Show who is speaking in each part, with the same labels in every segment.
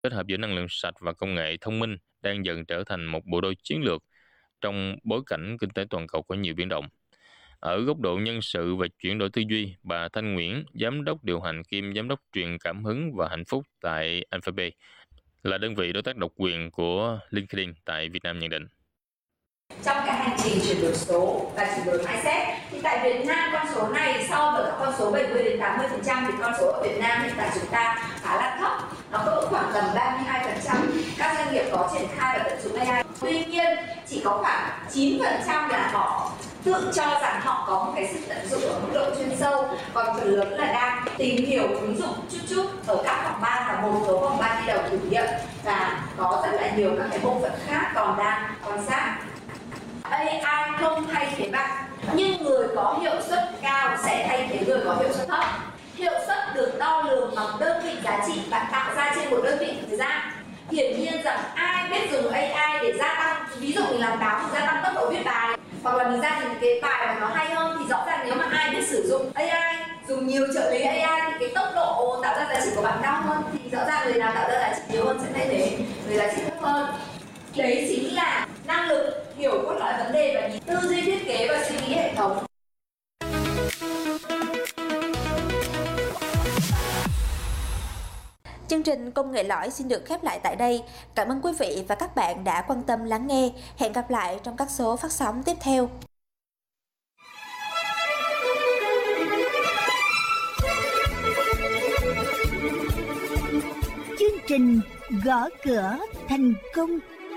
Speaker 1: Kết hợp giữa năng lượng sạch và công nghệ thông minh đang dần trở thành một bộ đôi chiến lược trong bối cảnh kinh tế toàn cầu có nhiều biến động. Ở góc độ nhân sự và chuyển đổi tư duy, bà Thanh Nguyễn, giám đốc điều hành kiêm giám đốc truyền cảm hứng và hạnh phúc tại Alphabet, là đơn vị đối tác độc quyền của LinkedIn tại Việt Nam nhận định.
Speaker 2: Trong cái hành trình chuyển đổi số và chuyển đổi mindset thì tại Việt Nam con số này so với các con số 70 đến 80% thì con số ở Việt Nam hiện tại chúng ta khá là thấp, nó có khoảng tầm 32% các doanh nghiệp có triển khai và tận dụng AI. Tuy nhiên chỉ có khoảng 9% là họ tự cho rằng họ có một cái sự tận dụng ở mức độ chuyên sâu, còn phần lớn là đang tìm hiểu ứng dụng chút chút ở các phòng ban và một số phòng ban đi đầu thử nghiệm, và có rất là nhiều các cái bộ phận khác còn đang quan sát. AI không thay thế bạn, nhưng người có hiệu suất cao sẽ thay thế người có hiệu suất thấp. Hiệu suất được đo lường bằng đơn vị giá trị bạn tạo ra trên một đơn vị thời gian. Hiển nhiên rằng ai biết dùng AI để gia tăng, ví dụ mình làm báo thì gia tăng tốc độ viết bài, hoặc là mình ra những cái bài mà nó hay hơn, thì rõ ràng nếu mà ai biết sử dụng AI, dùng nhiều trợ lý AI thì cái tốc độ tạo ra giá trị của bạn cao hơn, thì rõ ràng người nào tạo ra giá trị nhiều hơn sẽ thay thế người giá trị thấp hơn. Đấy chính là năng lực hiểu cốt lõi vấn đề và nhìn tư duy thiết kế và suy nghĩ hệ thống.
Speaker 3: Chương trình Công nghệ lõi xin được khép lại tại đây. Cảm ơn quý vị và các bạn đã quan tâm lắng nghe. Hẹn gặp lại trong các số phát sóng tiếp theo.
Speaker 4: Chương trình Gõ Cửa Thành Công.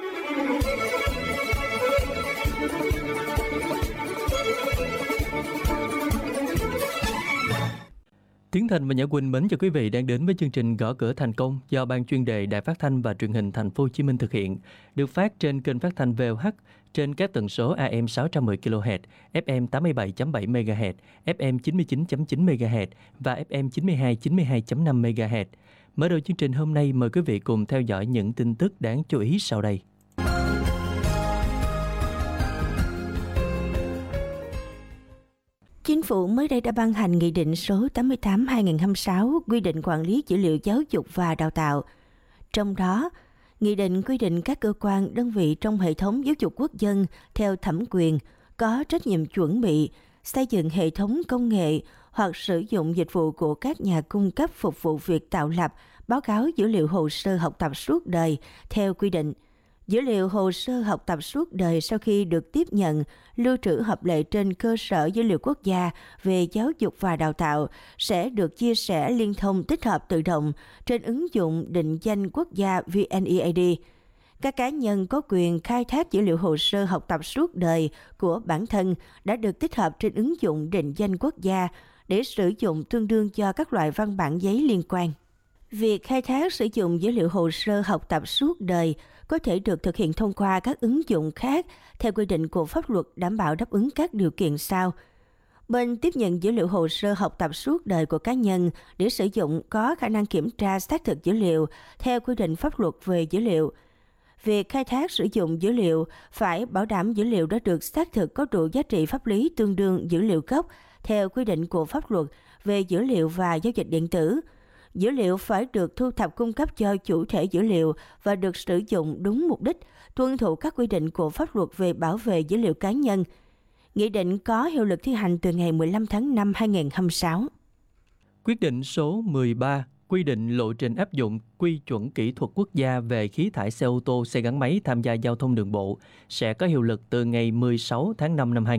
Speaker 5: Tiến Thành và Nhã Quỳnh mến chào quý vị đang đến với chương trình Gõ Cửa Thành Công do Ban chuyên đề Đài Phát thanh và Truyền hình Thành phố Hồ Chí Minh thực hiện, được phát trên kênh phát thanh VOH trên các tần số AM 610 kHz, FM 87.7 MHz, FM 99.9 MHz và FM 92.5 MHz. Mở đầu chương trình hôm nay, mời quý vị cùng theo dõi những tin tức đáng chú ý sau đây.
Speaker 4: Chính phủ mới đây đã ban hành Nghị định số 88/2026 quy định quản lý dữ liệu giáo dục và đào tạo. Trong đó, Nghị định quy định các cơ quan, đơn vị trong hệ thống giáo dục quốc dân theo thẩm quyền có trách nhiệm chuẩn bị, xây dựng hệ thống công nghệ hoặc sử dụng dịch vụ của các nhà cung cấp phục vụ việc tạo lập, báo cáo dữ liệu hồ sơ học tập suốt đời theo quy định. Dữ liệu hồ sơ học tập suốt đời sau khi được tiếp nhận, lưu trữ hợp lệ trên cơ sở dữ liệu quốc gia về giáo dục và đào tạo sẽ được chia sẻ liên thông tích hợp tự động trên ứng dụng định danh quốc gia VNeID. Các cá nhân có quyền khai thác dữ liệu hồ sơ học tập suốt đời của bản thân đã được tích hợp trên ứng dụng định danh quốc gia để sử dụng tương đương cho các loại văn bản giấy liên quan. Việc khai thác sử dụng dữ liệu hồ sơ học tập suốt đời có thể được thực hiện thông qua các ứng dụng khác theo quy định của pháp luật đảm bảo đáp ứng các điều kiện sau. Bên tiếp nhận dữ liệu hồ sơ học tập suốt đời của cá nhân để sử dụng có khả năng kiểm tra xác thực dữ liệu theo quy định pháp luật về dữ liệu. Việc khai thác sử dụng dữ liệu phải bảo đảm dữ liệu đã được xác thực có đủ giá trị pháp lý tương đương dữ liệu gốc theo quy định của pháp luật về dữ liệu và giao dịch điện tử. Dữ liệu phải được thu thập cung cấp cho chủ thể dữ liệu và được sử dụng đúng mục đích, tuân thủ các quy định của pháp luật về bảo vệ dữ liệu cá nhân. Nghị định có hiệu lực thi hành từ ngày 15 tháng 5 2026.
Speaker 5: Quyết định số 13 quy định lộ trình áp dụng quy chuẩn kỹ thuật quốc gia về khí thải xe ô tô, xe gắn máy tham gia giao thông đường bộ sẽ có hiệu lực từ ngày 16 tháng 5 năm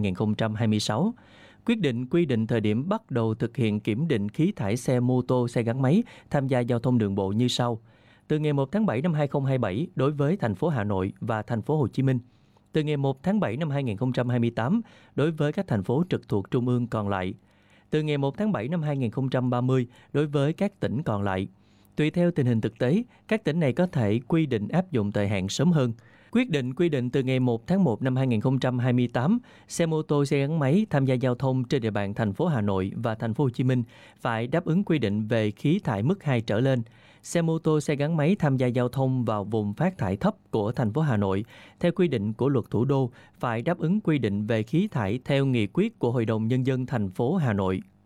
Speaker 5: 2026. Quyết định quy định thời điểm bắt đầu thực hiện kiểm định khí thải xe mô tô, xe gắn máy tham gia giao thông đường bộ như sau. Từ ngày 1 tháng 7 năm 2027 đối với thành phố Hà Nội và thành phố Hồ Chí Minh. Từ ngày 1 tháng 7 năm 2028 đối với các thành phố trực thuộc trung ương còn lại. Từ ngày 1 tháng 7 năm 2030 đối với các tỉnh còn lại. Tùy theo tình hình thực tế, các tỉnh này có thể quy định áp dụng thời hạn sớm hơn. Quyết định quy định từ ngày 1 tháng 1 năm 2028, xe mô tô, xe gắn máy tham gia giao thông trên địa bàn thành phố Hà Nội và thành phố Hồ Chí Minh phải đáp ứng quy định về khí thải mức 2 trở lên. Xe mô tô, xe gắn máy tham gia giao thông vào vùng phát thải thấp của thành phố Hà Nội theo quy định của Luật Thủ đô phải đáp ứng quy định về khí thải theo nghị quyết của Hội đồng Nhân dân thành phố Hà Nội.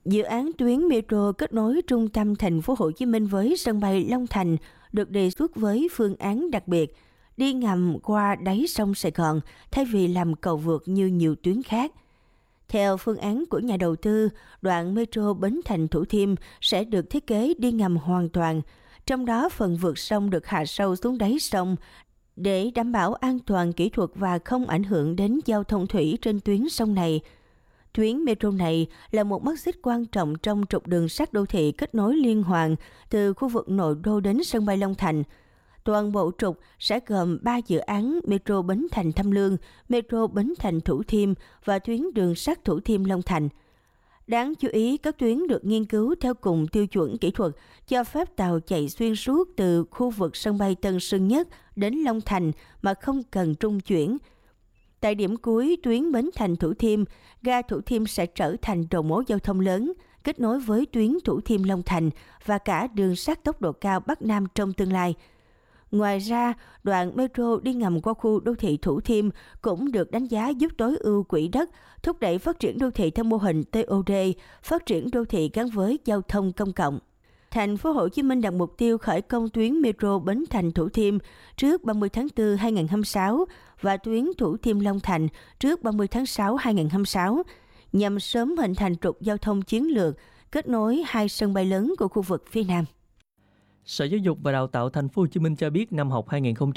Speaker 4: Dự án tuyến metro kết nối trung tâm thành phố Hồ Chí Minh với sân bay Long Thành được đề xuất với phương án đặc biệt đi ngầm qua đáy sông Sài Gòn thay vì làm cầu vượt như nhiều tuyến khác. Theo phương án của nhà đầu tư, đoạn metro Bến Thành - Thủ Thiêm sẽ được thiết kế đi ngầm hoàn toàn, trong đó phần vượt sông được hạ sâu xuống đáy sông để đảm bảo an toàn kỹ thuật và không ảnh hưởng đến giao thông thủy trên tuyến sông này. Tuyến metro này là một mắt xích quan trọng trong trục đường sắt đô thị kết nối liên hoàn từ khu vực nội đô đến sân bay Long Thành. Toàn bộ trục sẽ gồm 3 dự án metro Bến Thành - Tham Lương, metro Bến Thành - Thủ Thiêm và tuyến đường sắt Thủ Thiêm - Long Thành. Đáng chú ý, các tuyến được nghiên cứu theo cùng tiêu chuẩn kỹ thuật, cho phép tàu chạy xuyên suốt từ khu vực sân bay Tân Sơn Nhất đến Long Thành mà không cần trung chuyển. Tại điểm cuối tuyến Bến Thành - Thủ Thiêm, ga Thủ Thiêm sẽ trở thành đầu mối giao thông lớn, kết nối với tuyến Thủ Thiêm - Long Thành và cả đường sắt tốc độ cao Bắc Nam trong tương lai. Ngoài ra, đoạn metro đi ngầm qua khu đô thị Thủ Thiêm cũng được đánh giá giúp tối ưu quỹ đất, thúc đẩy phát triển đô thị theo mô hình TOD, phát triển đô thị gắn với giao thông công cộng. Thành phố Hồ Chí Minh đặt mục tiêu khởi công tuyến metro Bến Thành - Thủ Thiêm trước 30 tháng 4 2026 và tuyến Thủ Thiêm - Long Thành trước 30 tháng 6 2026, nhằm sớm hình thành trục giao thông chiến lược kết nối hai sân bay lớn của khu vực phía Nam.
Speaker 5: Sở Giáo dục và Đào tạo Thành phố Hồ Chí Minh cho biết năm học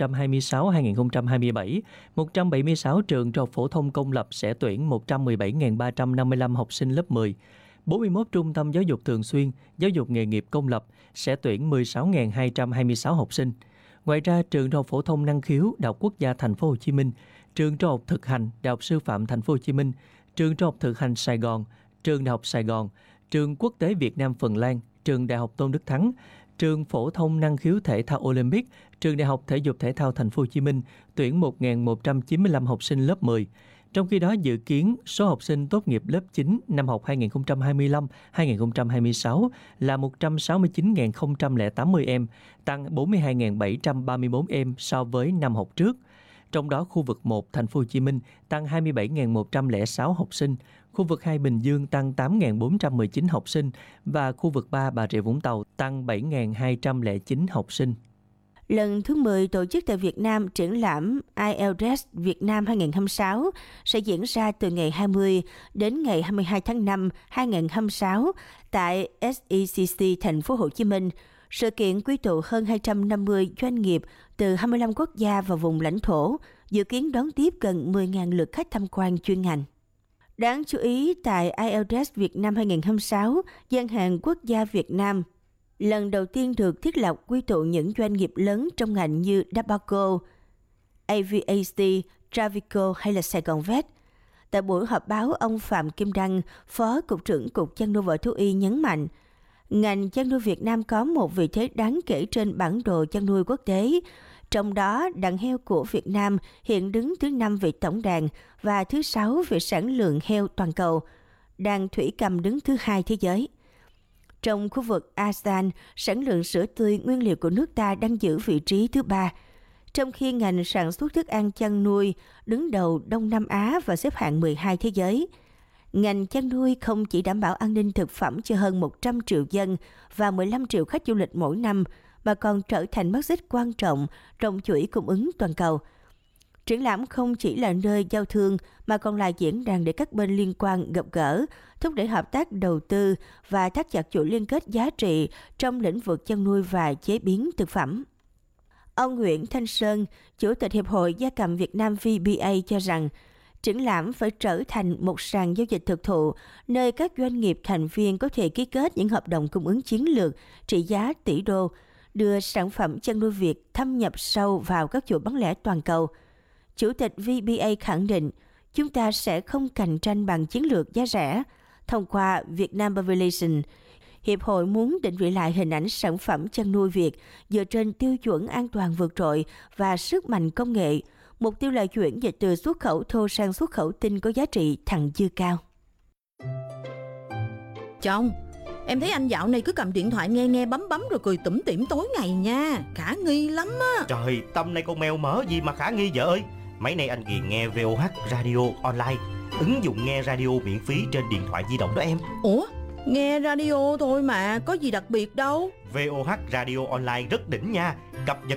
Speaker 5: 2026-2027, 176 trường trung học phổ thông công lập sẽ tuyển 117.355 học sinh lớp 10. 41 trung tâm giáo dục thường xuyên, giáo dục nghề nghiệp công lập sẽ tuyển 16.226 học sinh. Ngoài ra, trường trung học phổ thông năng khiếu Đại học Quốc gia Thành phố Hồ Chí Minh, trường trung học thực hành Đại học Sư phạm Thành phố Hồ Chí Minh, trường trung học thực hành Sài Gòn, trường Đại học Sài Gòn, trường Quốc tế Việt Nam Phần Lan, trường Đại học Tôn Đức Thắng, trường phổ thông năng khiếu thể thao Olympic, trường Đại học Thể dục Thể thao Thành phố Hồ Chí Minh tuyển 1.195 học sinh lớp 10. Trong khi đó, dự kiến số học sinh tốt nghiệp lớp 9 năm học 2025-2026 là 169.080 em, tăng 42.734 em so với năm học trước. Trong đó, khu vực 1 Thành phố Hồ Chí Minh tăng 27.106 học sinh, khu vực 2 Bình Dương tăng 8.419 học sinh và khu vực 3 Bà Rịa Vũng Tàu tăng 7.209 học sinh.
Speaker 4: Lần thứ 10 tổ chức tại Việt Nam triển lãm IELTS Việt Nam 2026 sẽ diễn ra từ ngày 20 đến ngày 22 tháng 5 2026 tại SECC Thành phố Hồ Chí Minh. Sự kiện quy tụ hơn 250 doanh nghiệp từ 25 quốc gia và vùng lãnh thổ, dự kiến đón tiếp gần 10.000 lượt khách tham quan chuyên ngành. Đáng chú ý, tại IELTS Việt Nam 2026, gian hàng quốc gia Việt Nam lần đầu tiên được thiết lập quy tụ những doanh nghiệp lớn trong ngành như Dabaco, AVAC, Travico hay là Sài Gòn Vet. Tại buổi họp báo, ông Phạm Kim Đăng, Phó Cục trưởng Cục Chăn nuôi và Thú y nhấn mạnh, ngành chăn nuôi Việt Nam có một vị thế đáng kể trên bản đồ chăn nuôi quốc tế. Trong đó, đàn heo của Việt Nam hiện đứng thứ 5 về tổng đàn và thứ 6 về sản lượng heo toàn cầu. Đàn thủy cầm đứng thứ 2 thế giới. Trong khu vực ASEAN, sản lượng sữa tươi nguyên liệu của nước ta đang giữ vị trí thứ 3, trong khi ngành sản xuất thức ăn chăn nuôi đứng đầu Đông Nam Á và xếp hạng 12 thế giới. Ngành chăn nuôi không chỉ đảm bảo an ninh thực phẩm cho hơn 100 triệu dân và 15 triệu khách du lịch mỗi năm, mà còn trở thành mắt xích quan trọng trong chuỗi cung ứng toàn cầu. Triển lãm không chỉ là nơi giao thương mà còn là diễn đàn để các bên liên quan gặp gỡ, thúc đẩy hợp tác đầu tư và thắt chặt chuỗi liên kết giá trị trong lĩnh vực chăn nuôi và chế biến thực phẩm. Ông Nguyễn Thanh Sơn, Chủ tịch Hiệp hội Gia cầm Việt Nam VBA cho rằng, triển lãm phải trở thành một sàn giao dịch thực thụ, nơi các doanh nghiệp thành viên có thể ký kết những hợp đồng cung ứng chiến lược trị giá tỷ đô, đưa sản phẩm chăn nuôi Việt thâm nhập sâu vào các chuỗi bán lẻ toàn cầu. Chủ tịch VBA khẳng định, chúng ta sẽ không cạnh tranh bằng chiến lược giá rẻ. Thông qua Vietnam Pavilion, Hiệp hội muốn định vị lại hình ảnh sản phẩm chăn nuôi Việt dựa trên tiêu chuẩn an toàn vượt trội và sức mạnh công nghệ. Mục tiêu là chuyển dịch từ xuất khẩu thô sang xuất khẩu tinh có giá trị thặng dư cao.
Speaker 6: Chồng, em thấy anh dạo này cứ cầm điện thoại nghe bấm rồi cười tủm tỉm tối ngày nha. Khả nghi lắm á.
Speaker 7: Trời, tâm này con mèo mỡ gì mà khả nghi vợ ơi. Mấy nay anh ghiền nghe VOH Radio Online, ứng dụng nghe radio miễn phí trên điện thoại di động đó em.
Speaker 6: Ủa, Nghe radio thôi mà, có gì đặc biệt đâu.
Speaker 7: VOH Radio Online rất đỉnh nha. Cập nhật